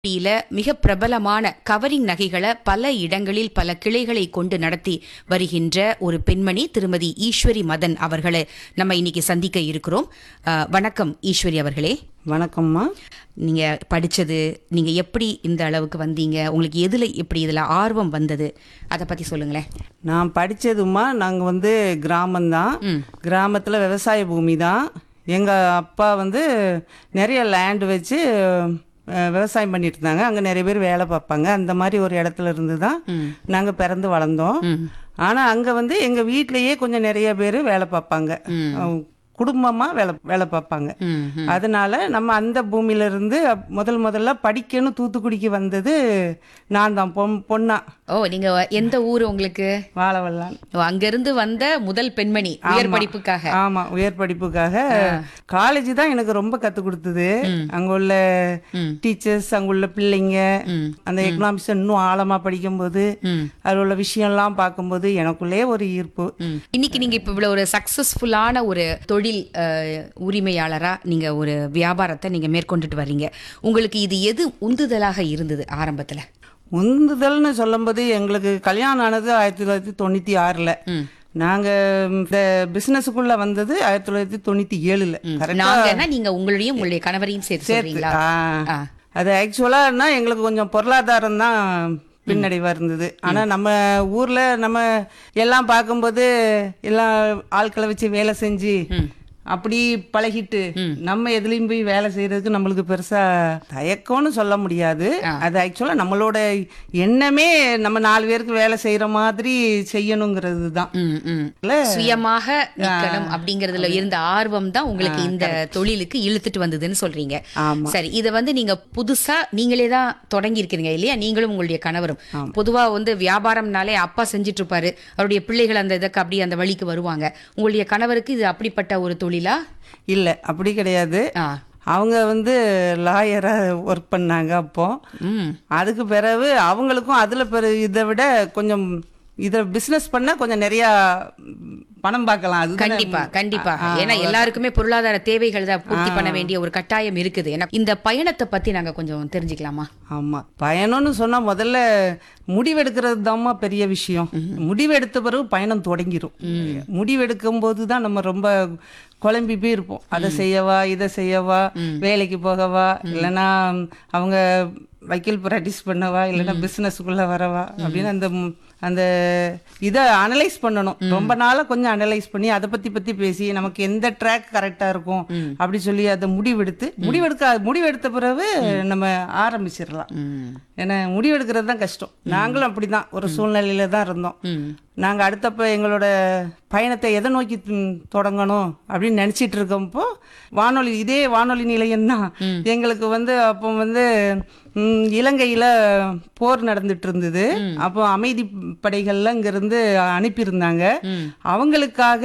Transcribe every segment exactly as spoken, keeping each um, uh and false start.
ல மிக பிரபலமான கவரிங் நகைகளை பல இடங்களில் பல கிளைகளை கொண்டு நடத்தி வருகின்ற ஒரு பெண்மணி திருமதி ஈஸ்வரி மதன் அவர்களை நம்ம இன்னைக்கு சந்திக்க இருக்கிறோம். அஹ், வணக்கம் ஈஸ்வரி அவர்களே. வணக்கம்மா. நீங்க படிச்சது, நீங்க எப்படி இந்த அளவுக்கு வந்தீங்க, உங்களுக்கு எதுல எப்படி இதுல ஆர்வம் வந்தது, அதை பத்தி சொல்லுங்களேன். நான் படித்ததுமா நாங்கள் வந்து கிராமம்தான். கிராமத்தில் விவசாய பூமி தான். எங்கள் அப்பா வந்து நிறைய லேண்ட் வச்சு அஹ், விவசாயம் பண்ணிட்டு இருந்தாங்க. அங்கே நிறைய பேர் வேலை பார்ப்பாங்க. அந்த மாதிரி ஒரு இடத்துல இருந்து தான் நாங்கள் பிறந்து வளர்ந்தோம். ஆனால் அங்கே வந்து எங்கள் வீட்டிலையே கொஞ்சம் நிறைய பேர் வேலை பார்ப்பாங்க. அஹ், குடும்பமா வேலை வேலை பார்ப்பாங்க. அதனால நம்ம அந்த பூமியில இருந்து அப்- முதல் முதல்ல படிக்கணும் தூத்துக்குடிக்கு வந்தது நான் தான் பொன் பொண்ணா ஓ, நீங்க எந்த ஊர் உங்களுக்கு? வாழவல்லான். ஓ, அங்கிருந்து வந்த முதல் பெண்மணி உயர் படிப்புக்காக. ஆமா, உயர் படிப்புக்காக. காலேஜ் தான் எனக்கு ரொம்ப கத்து கொடுத்தது. அங்க உள்ள டீச்சர்ஸ், அங்க உள்ள பிள்ளைங்க, அந்த எக்கனாமிக்ஸ் இன்னும் ஆழமா படிக்கும்போது அதில் உள்ள விஷயம்லாம் பார்க்கும்போது எனக்குள்ளே ஒரு ஈர்ப்பு. இன்னைக்கு நீங்க இப்ப இவ்வளவு ஒரு சக்சஸ்ஃபுல்லான ஒரு தொழில் அஹ், உரிமையாளரா நீங்க ஒரு வியாபாரத்தை நீங்க மேற்கொண்டுட்டு வர்றீங்க. உங்களுக்கு இது எது உந்துதலாக இருந்தது ஆரம்பத்துல? உந்துதல்னு சொல்லும்போது எங்களுக்கு கல்யாணம் ஆனது ஆயிரத்தி தொள்ளாயிரத்தி தொண்ணூற்றி ஆறில். நாங்கள் இந்த பிஸ்னஸுக்குள்ளே வந்தது ஆயிரத்தி தொள்ளாயிரத்தி தொண்ணூற்றி ஏழில். நாங்கன்னா நீங்க உங்களையும் உங்களுடைய கணவரையும் சேர்த்து சொல்றீங்களா? ஆ. அது ஆக்சுவலாகனா எங்களுக்கு கொஞ்சம் பொருளாதாரம் தான் பின்னடைவாக இருந்தது. ஆனால் நம்ம ஊரில் நம்ம எல்லாம் பார்க்கும்போது எல்லாம் ஆட்களை வச்சு வேலை செஞ்சு அப்படி பழகிட்டு நம்ம எதுலையும் போய் வேலை செய்யறதுக்கு நம்மளுக்கு பெருசா தயக்கம்னு சொல்ல முடியாது. அது ஆக்சுவலா நம்மளோட எண்ணமே நம்ம நாலு பேருக்கு வேலை செய்யற மாதிரி செய்யணுங்கிறது தான். ம், ம். சுயமாக நிக்கணும் அப்படிங்கறதுல இருந்த ஆர்வம் தான் உங்களுக்கு இந்த தொழிலுக்கு இழுத்துட்டு வந்ததுன்னு சொல்றீங்க. சரி, இத வந்து நீங்க புதுசா நீங்களே தான் தொடங்கி இருக்கிறீங்க இல்லையா? நீங்களும் உங்களுடைய கணவரும். பொதுவா வந்து வியாபாரம்னாலே அப்பா செஞ்சுட்டு இருப்பாரு, அவருடைய பிள்ளைகள் அந்த இதுக்கு அப்படி அந்த வழிக்கு வருவாங்க. உங்களுடைய கணவருக்கு இது அப்படிப்பட்ட ஒரு தொழிலா? இல்ல, அப்படி கிடையாது. ஆ. அவங்க வந்து லாயரா ஒர்க் பண்ணாங்க. அப்போ அதுக்கு பிறகு அவங்களுக்கும் அதுல பிறகு இதை விட கொஞ்சம் இதை பிசினஸ் பண்ண கொஞ்சம் நிறைய பணம் பார்க்கலாம். அது கண்டிப்பா கண்டிப்பா. ஏன்னா எல்லாருக்குமே பொருளாதார தேவைகள் தான் பூர்த்தி பண்ண வேண்டிய ஒரு கட்டாயம் இருக்குது. ஏன்னா இந்த பயணத்தை பத்தி நாங்க கொஞ்சம் தெரிஞ்சுக்கலாமா? ஆமா, பயணம்னு சொன்னா முதல்ல முடிவெடுக்கிறது தான்மா பெரிய விஷயம். முடிவெடுத்த பிறகு பயணம் தொடங்கிரும். முடிவெடுக்கும் போது தான் நம்ம ரொம்ப குழம்பி போய் இருப்போம். அதை செய்யவா, இதை செய்யவா, வேலைக்கு போகவா, இல்லைன்னா அவங்க வக்கீல் ப்ராக்டிஸ் பண்ணவா, இல்லைன்னா பிஸ்னஸுக்குள்ளே வரவா அப்படின்னு அந்த ம்- அந்த இதை அனலைஸ் பண்ணணும். ரொம்ப நாளாக கொஞ்சம் அனலைஸ் பண்ணி அதை பற்றி பற்றி பேசி நமக்கு எந்த ட்ராக் கரெக்டாக இருக்கும் அப்படி சொல்லி அதை முடிவெடுத்து முடிவெடுக்க முடிவெடுத்த பிறகு நம்ம ஆரம்பிச்சிடலாம். ஏன்னா முடிவெடுக்கிறது தான் கஷ்டம். நாங்களும் அப்படி தான் ஒரு சூழ்நிலையில தான் இருந்தோம். நாங்கள் அடுத்தப்ப எங்களோட பயணத்தை எதை நோக்கி ம், தொடங்கணும் அப்படின்னு நினச்சிட்டு இருக்கப்போ வானொலி, இதே வானொலி நிலையம் தான் எங்களுக்கு வந்து அப்போ வந்து ம், இலங்கையில போர் நடந்துட்டு இருந்தது. அப்போ அமைதி படைகள்ல இங்கிருந்து அனுப்பியிருந்தாங்க. அவங்களுக்காக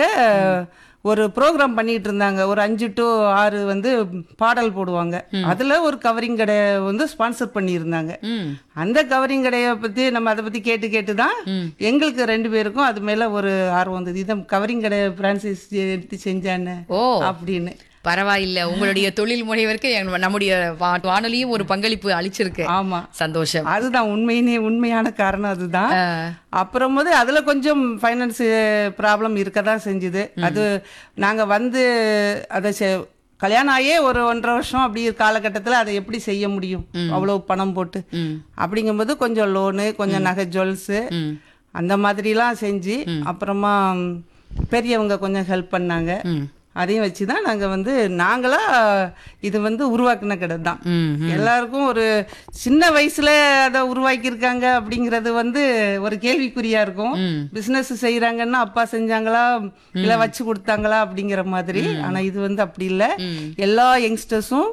ஒரு ப்ரோக்ராம் பண்ணிட்டு இருந்தாங்க. ஒரு அஞ்சு டு ஆறு வந்து பாடல் போடுவாங்க. அதுல ஒரு கவரிங் கடை வந்து ஸ்பான்சர் பண்ணியிருந்தாங்க. அந்த கவரிங் கடையை பத்தி நம்ம அதை பத்தி கேட்டு கேட்டு தான் எங்களுக்கு ரெண்டு பேருக்கும் அது மேல ஒரு ஆர்வம் வந்தது. இதை கவரிங் கடை பிரான்சைஸ் எடுத்து செஞ்சானே ஓ அப்படின்னு. பரவாயில்ல, உங்களுடைய தொழில் முனைவருக்கு எங்க- நம்முடைய வா- வானொலியும் ஒரு பங்களிப்பு அளிச்சிருக்கு. ஆமா, சந்தோஷம். அதுதான் உண்மையினே உண்மையான காரணம் அதுதான். அப்புறம் போது அதுல கொஞ்சம் ஃபைனான்ஸ் ப்ராப்ளம் இருக்க தான் செஞ்சுது. அது நாங்க வந்து அதை செ- கல்யாணம் ஆகியே ஒரு ஒன்றரை வருஷம் அப்படி காலகட்டத்தில் அதை எப்படி செய்ய முடியும் அவ்வளோ பணம் போட்டு? அப்படிங்கும்போது கொஞ்சம் லோனு, கொஞ்சம் நகை ஜுவல்ஸு அந்த மாதிரிலாம் செஞ்சு அப்புறமா பெரியவங்க கொஞ்சம் ஹெல்ப் பண்ணாங்க. அதையும் வச்சு தான் நாங்கள் வந்து நாங்களா இது வந்து உருவாக்கின கடை தான். எல்லாருக்கும் ஒரு சின்ன வயசுல அதை உருவாக்கியிருக்காங்க அப்படிங்கிறது வந்து ஒரு கேள்விக்குறியா இருக்கும். பிஸ்னஸ் செய்யறாங்கன்னா அப்பா செஞ்சாங்களா இல்லை வச்சு கொடுத்தாங்களா அப்படிங்கிற மாதிரி. ஆனா இது வந்து அப்படி இல்லை. எல்லா யங்ஸ்டர்ஸும்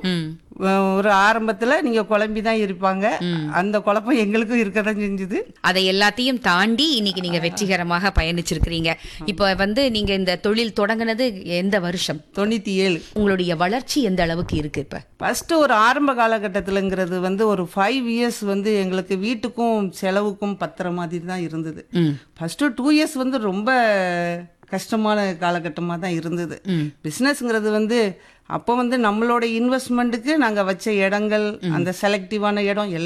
ஒரு ஆரம்பத்துல நீங்க குழம்பி தான் இருப்பாங்க. அந்த குழப்பம் எங்களுக்கும் இருக்கதான் செஞ்சுது. அதை எல்லாத்தையும் தாண்டி இன்னைக்கு நீங்க வெற்றிகரமாக பயணிச்சிருக்கிறீங்க. இப்ப வந்து நீங்க இந்த தொழில் தொடங்கினது எந்த வருஷம்? தொண்ணூத்தி ஏழு. உங்களுடைய வளர்ச்சி எந்த அளவுக்கு இருக்கு இப்ப? ஃபர்ஸ்ட் ஒரு ஆரம்ப காலகட்டத்திலங்கிறது வந்து ஒரு ஃபைவ் இயர்ஸ் வந்து எங்களுக்கு வீட்டுக்கும் செலவுக்கும் பத்துற மாதிரி தான் இருந்தது. ஃபர்ஸ்ட் டூ இயர்ஸ் வந்து ரொம்ப கஷ்டமான காலகட்டமாக தான் இருந்தது. பிஸ்னஸ்ங்கிறது வந்து அப்போ வந்து நம்மளோட இன்வெஸ்ட்மெண்ட்டுக்கு நாங்கள் வச்ச இடங்கள், அந்த செலக்டிவான இடம்